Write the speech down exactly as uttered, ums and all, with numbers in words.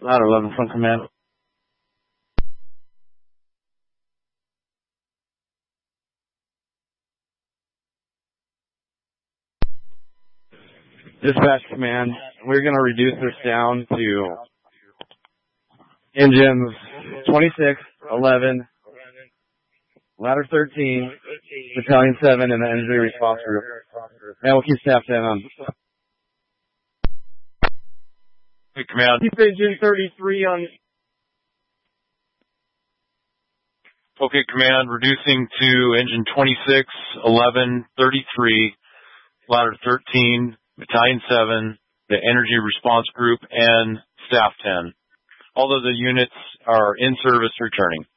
Ladder eleven from command. Dispatch command, we're going to reduce this down to engines twenty-six, eleven, ladder thirteen, battalion seven, and the energy response group. And we'll keep staff ten on. Hey, command. Keep engine thirty-three on. Okay, command, reducing to engine twenty-six, eleven, thirty-three, ladder thirteen, battalion seven, the energy response group, and staff ten. All of the units are in service returning.